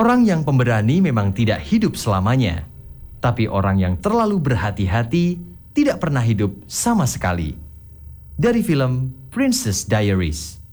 Orang yang pemberani memang tidak hidup selamanya, tapi orang yang terlalu berhati-hati tidak pernah hidup sama sekali. Dari film Princess Diaries.